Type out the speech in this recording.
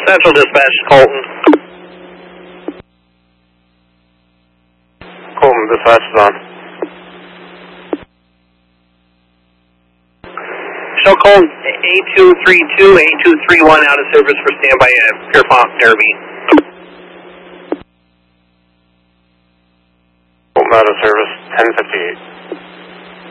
Central Dispatch, Colton. Colton, dispatch is on. Show Colton A232, A231 out of service for standby at Pierpont, Derby. Colton out of service, 1058.